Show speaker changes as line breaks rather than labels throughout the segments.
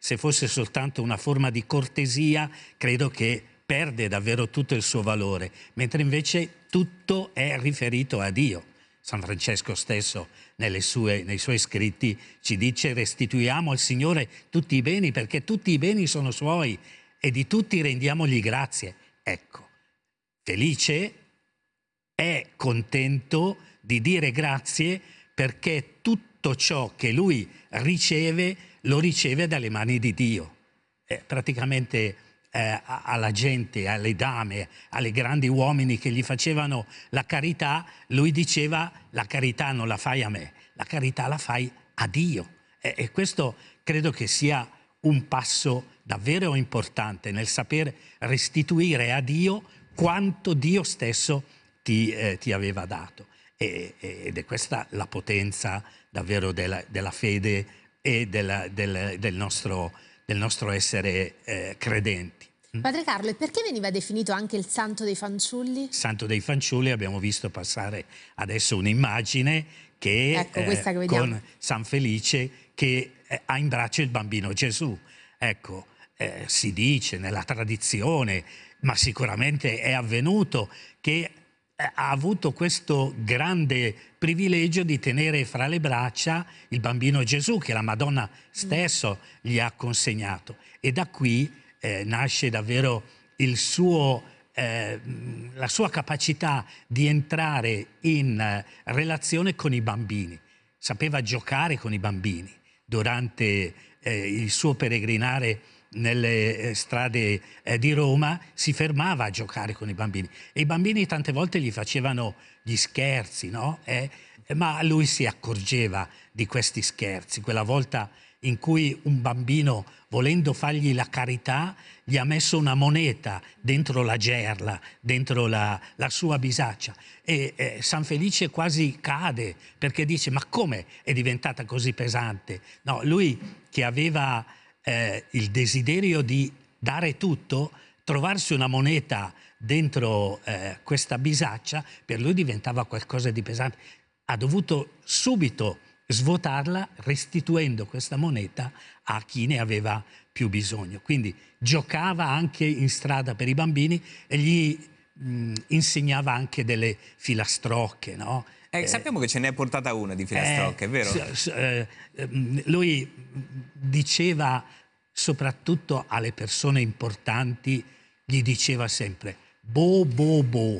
se fosse soltanto una forma di cortesia, credo che perde davvero tutto il suo valore, mentre invece tutto è riferito a Dio. San Francesco stesso nei suoi scritti ci dice: restituiamo al Signore tutti i beni perché tutti i beni sono Suoi e di tutti rendiamogli grazie. Ecco, Felice è contento di dire grazie perché tutto ciò che lui riceve lo riceve dalle mani di Dio. Praticamente alla gente, alle dame, alle grandi uomini che gli facevano la carità, lui diceva: la carità non la fai a me, la carità la fai a Dio. E questo credo che sia un passo davvero importante nel saper restituire a Dio quanto Dio stesso ti aveva dato. Ed è questa la potenza davvero della fede e del nostro essere credenti.
Padre Carlo, e perché veniva definito anche il santo dei fanciulli?
Santo dei fanciulli, abbiamo visto passare adesso un'immagine che,
ecco, questa che vediamo,
con San Felice che ha in braccio il bambino Gesù. Ecco, si dice nella tradizione, ma sicuramente è avvenuto, che ha avuto questo grande privilegio di tenere fra le braccia il bambino Gesù che la Madonna stesso gli ha consegnato, e da qui nasce davvero la sua capacità di entrare in relazione con i bambini. Sapeva giocare con i bambini. Durante il suo peregrinare nelle strade di Roma si fermava a giocare con i bambini e i bambini tante volte gli facevano gli scherzi, no? Ma lui si accorgeva di questi scherzi. Quella volta in cui un bambino, volendo fargli la carità, gli ha messo una moneta dentro la gerla, dentro la sua bisaccia, e San Felice quasi cade perché dice: ma come è diventata così pesante? No, lui che aveva il desiderio di dare tutto, trovarsi una moneta dentro questa bisaccia per lui diventava qualcosa di pesante. Ha dovuto subito svuotarla restituendo questa moneta a chi ne aveva più bisogno. Quindi giocava anche in strada per i bambini e gli insegnava anche delle filastrocche, no?
Sappiamo che ce n'è portata una di filastrocche, è vero?
Lui diceva, soprattutto alle persone importanti, gli diceva sempre: bo bo bo,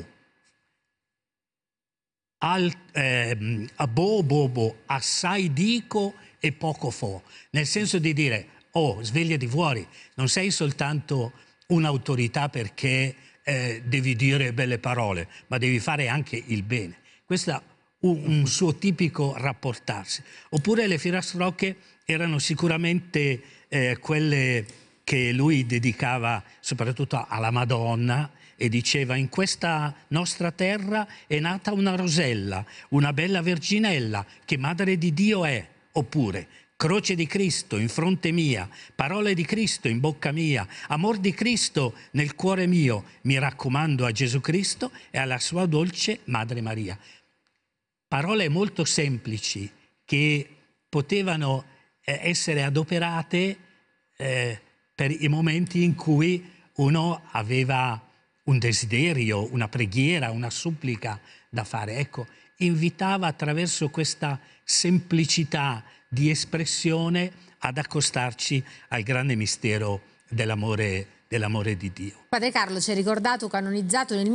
bo bo bo, assai dico e poco fo, nel senso di dire: oh, svegliati fuori, non sei soltanto un'autorità perché devi dire belle parole, ma devi fare anche il bene. Questo è un suo tipico rapportarsi. Oppure le filastrocche erano sicuramente quelle che lui dedicava soprattutto alla Madonna, e diceva: in questa nostra terra è nata una Rosella, una bella verginella, che madre di Dio è. Oppure: croce di Cristo in fronte mia, parole di Cristo in bocca mia, amor di Cristo nel cuore mio, mi raccomando a Gesù Cristo e alla sua dolce Madre Maria. Parole molto semplici che potevano essere adoperate per i momenti in cui uno aveva un desiderio, una preghiera, una supplica da fare. Ecco, invitava attraverso questa semplicità di espressione ad accostarci al grande mistero dell'amore di Dio.
Padre Carlo ci ha ricordato, canonizzato nel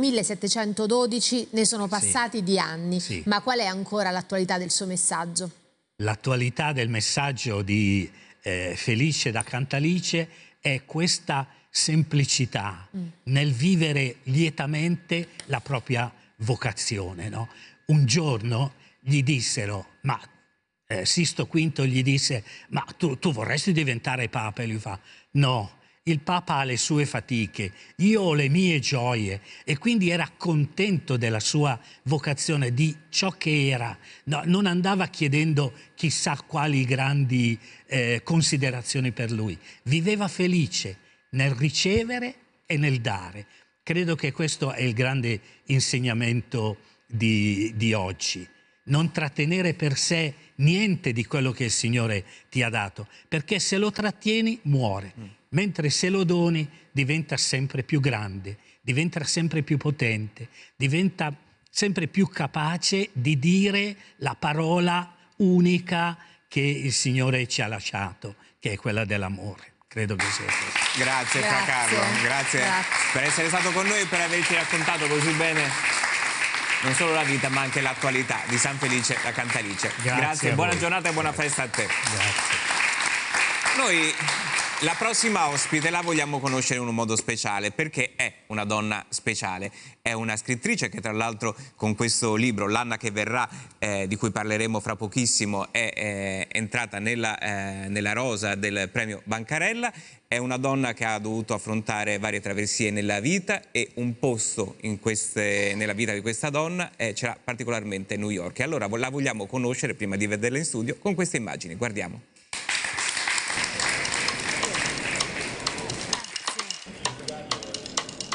1712, ne sono passati di anni, ma qual è ancora l'attualità del suo messaggio?
L'attualità del messaggio di Felice da Cantalice è questa semplicità nel vivere lietamente la propria vocazione, no? Un giorno gli dissero, ma Sisto V gli disse: ma tu vorresti diventare Papa? E lui fa: no, il Papa ha le sue fatiche, io ho le mie gioie. E quindi era contento della sua vocazione, di ciò che era. No, non andava chiedendo chissà quali grandi considerazioni per lui. Viveva felice nel ricevere e nel dare. Credo che questo è il grande insegnamento di oggi. non trattenere per sé niente di quello che il Signore ti ha dato, perché se lo trattieni muore, mentre se lo doni diventa sempre più grande, diventa sempre più potente, diventa sempre più capace di dire la parola unica che il Signore ci ha lasciato, che è quella dell'amore. Credo che sia questo.
Grazie Fra Carlo, grazie per essere stato con noi e per averci raccontato così bene non solo la vita ma anche l'attualità di San Felice da Cantalice. Grazie, buona giornata e buona festa a te.
Grazie.
Noi la prossima ospite la vogliamo conoscere in un modo speciale perché è una donna speciale, è una scrittrice che tra l'altro con questo libro, L'Anna che verrà, di cui parleremo fra pochissimo, è entrata nella rosa del premio Bancarella. È una donna che ha dovuto affrontare varie traversie nella vita e un posto nella vita di questa donna ce l'ha particolarmente New York. E allora la vogliamo conoscere prima di vederla in studio con queste immagini, guardiamo.